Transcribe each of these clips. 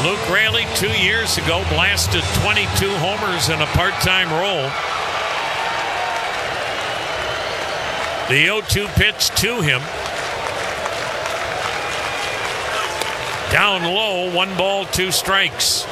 Luke Raley 2 years ago blasted 22 homers in a part-time role. The 0-2 pitch to him. Down low, 1 ball, 2 strikes.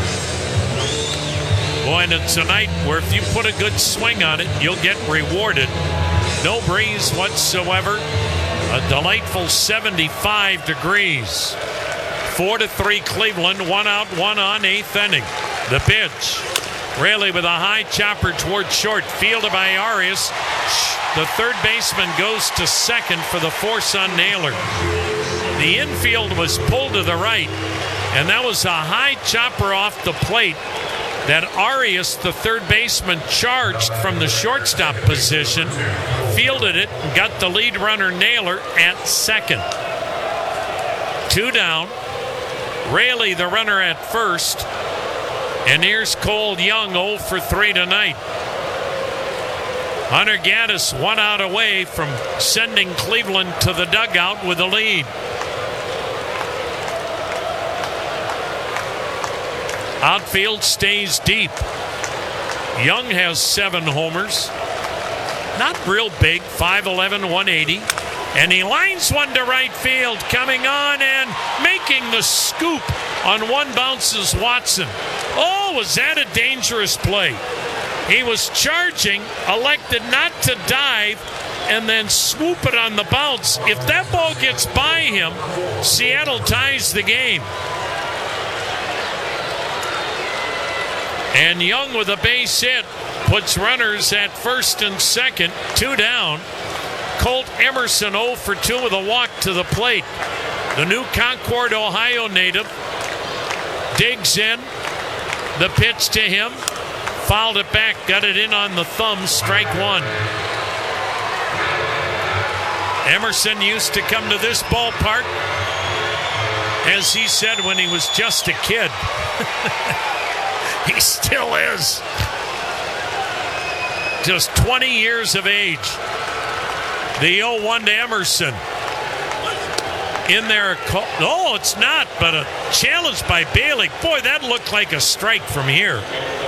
Boy, and it's a night where if you put a good swing on it, you'll get rewarded. No breeze whatsoever. A delightful 75 degrees. 4-3 Cleveland, 1 out, 1 on, 8th inning. The pitch. Raley with a high chopper toward short, fielded by Arias. The third baseman goes to second for the force on Naylor. The infield was pulled to the right, and that was a high chopper off the plate that Arias, the third baseman, charged from the shortstop position, fielded it, and got the lead runner Naylor at second. 2 down. Raley, the runner, at first. And here's Cole Young, 0 for 3 tonight. Hunter Gaddis 1 out away from sending Cleveland to the dugout with a lead. Outfield stays deep. Young has 7 homers. Not real big, 5'11", 180. And he lines one to right field, coming on and making the scoop on one bounce is Watson. Oh, was that a dangerous play? He was charging, elected not to dive, and then swoop it on the bounce. If that ball gets by him, Seattle ties the game. And Young with a base hit puts runners at first and second, 2 down. Colt Emerson 0 for 2 with a walk to the plate. The new Concord, Ohio native digs in. The pitch to him. Fouled it back, got it in on the thumb, strike 1. Emerson used to come to this ballpark, as he said, when he was just a kid. He still is. Just 20 years of age. The 0-1 to Emerson. In there. Oh, it's not, but a challenge by Bailey. Boy, that looked like a strike from here.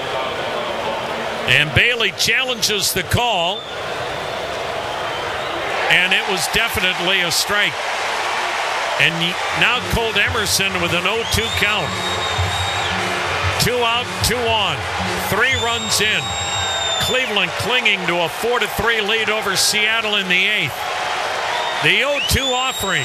And Bailey challenges the call. And it was definitely a strike. And now Colt Emerson with an 0-2 count. 2 out, 2 on. 3 runs in. Cleveland clinging to a 4-3 lead over Seattle in the 8th. The 0-2 offering.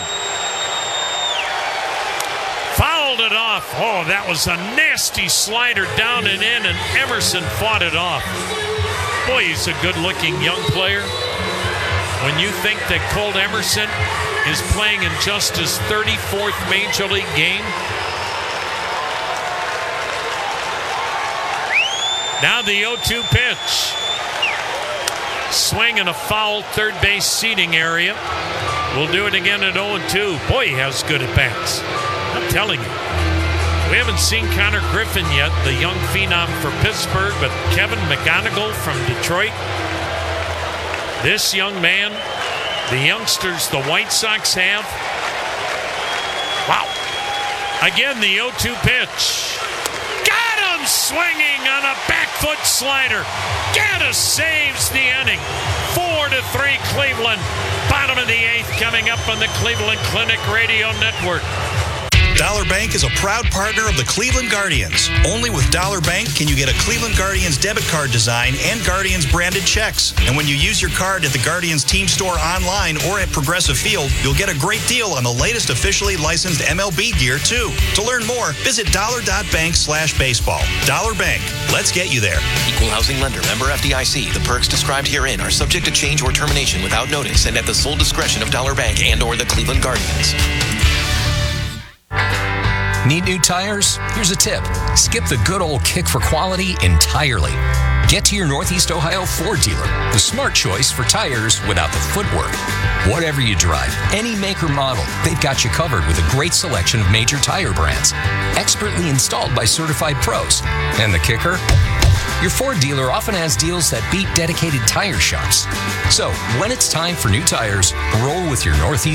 Fouled it off. Oh, that was a nasty slider down and in, and Emerson fought it off. Boy, he's a good-looking young player. When you think that Colt Emerson is playing in just his 34th Major League game. Now the 0-2 pitch. Swing and a foul third base seating area. We'll do it again at 0-2. Boy, he has good at-bats. I'm telling you. We haven't seen Connor Griffin yet, the young phenom for Pittsburgh, but Kevin McGonigal from Detroit. This young man, the youngsters the White Sox have. Wow. Again, the 0-2 pitch. Swinging on a back foot slider. Gaddis saves the inning. 4-3 Cleveland. Bottom of the 8th coming up on the Cleveland Clinic Radio Network. Dollar Bank is a proud partner of the Cleveland Guardians. Only with Dollar Bank can you get a Cleveland Guardians debit card design and Guardians branded checks. And when you use your card at the Guardians team store online or at Progressive Field, you'll get a great deal on the latest officially licensed MLB gear, too. To learn more, visit dollar.bank/baseball. Dollar Bank. Let's get you there. Equal housing lender. Member FDIC. The perks described herein are subject to change or termination without notice and at the sole discretion of Dollar Bank and or the Cleveland Guardians. Need new tires? Here's a tip. Skip the good old kick for quality entirely. Get to your Northeast Ohio Ford dealer, the smart choice for tires without the footwork. Whatever you drive, any make or model, they've got you covered with a great selection of major tire brands. Expertly installed by certified pros. And the kicker? Your Ford dealer often has deals that beat dedicated tire shops. So, when it's time for new tires, roll with your Northeast